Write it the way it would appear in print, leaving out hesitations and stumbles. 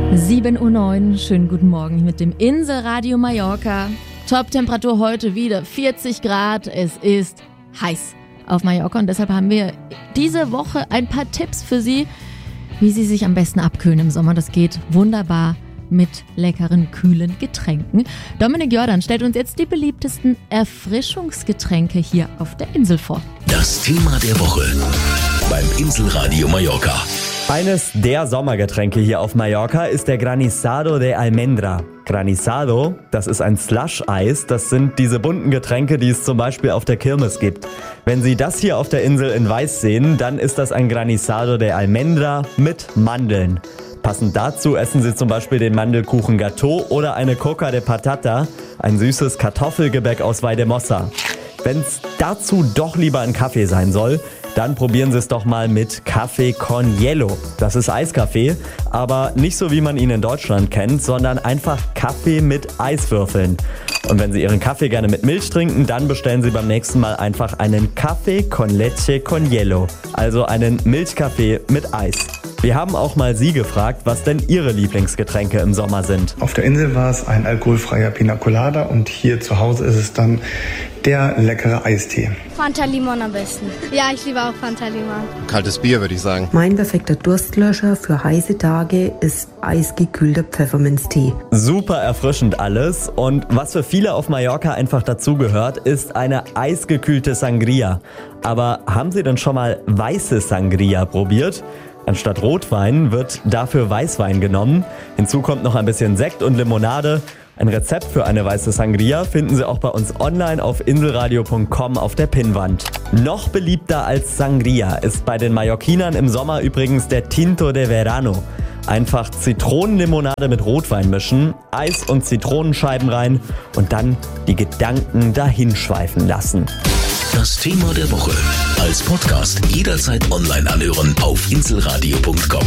7:09 Uhr, schönen guten Morgen mit dem Inselradio Mallorca. Top-Temperatur heute wieder 40 Grad. Es ist heiß auf Mallorca und deshalb haben wir diese Woche ein paar Tipps für Sie, wie Sie sich am besten abkühlen im Sommer. Das geht wunderbar mit leckeren, kühlen Getränken. Dominik Jordan stellt uns jetzt die beliebtesten Erfrischungsgetränke hier auf der Insel vor. Das Thema der Woche beim Inselradio Mallorca. Eines der Sommergetränke hier auf Mallorca ist der Granizado de Almendra. Granizado, das ist ein Slush-Eis. Das sind diese bunten Getränke, die es zum Beispiel auf der Kirmes gibt. Wenn Sie das hier auf der Insel in Weiß sehen, dann ist das ein Granizado de Almendra mit Mandeln. Passend dazu essen Sie zum Beispiel den Mandelkuchen Gâteau oder eine Coca de Patata, ein süßes Kartoffelgebäck aus Valldemossa. Wenn es dazu doch lieber ein Kaffee sein soll, dann probieren Sie es doch mal mit Kaffee con Hielo. Das ist Eiskaffee, aber nicht so wie man ihn in Deutschland kennt, sondern einfach Kaffee mit Eiswürfeln. Und wenn Sie Ihren Kaffee gerne mit Milch trinken, dann bestellen Sie beim nächsten Mal einfach einen Kaffee con Leche con Hielo, also einen Milchkaffee mit Eis. Wir haben auch mal Sie gefragt, was denn Ihre Lieblingsgetränke im Sommer sind. Auf der Insel war es ein alkoholfreier Pina Colada und hier zu Hause ist es dann der leckere Eistee. Fanta Limon am besten. Ja, ich liebe auch Fanta Limon. Kaltes Bier, würde ich sagen. Mein perfekter Durstlöscher für heiße Tage ist eisgekühlter Pfefferminztee. Super erfrischend alles und was für viele auf Mallorca einfach dazugehört, ist eine eisgekühlte Sangria. Aber haben Sie denn schon mal weiße Sangria probiert? Anstatt Rotwein wird dafür Weißwein genommen. Hinzu kommt noch ein bisschen Sekt und Limonade. Ein Rezept für eine weiße Sangria finden Sie auch bei uns online auf inselradio.com auf der Pinnwand. Noch beliebter als Sangria ist bei den Mallorquinern im Sommer übrigens der Tinto de Verano. Einfach Zitronenlimonade mit Rotwein mischen, Eis und Zitronenscheiben rein und dann die Gedanken dahinschweifen lassen. Das Thema der Woche als Podcast jederzeit online anhören auf inselradio.com.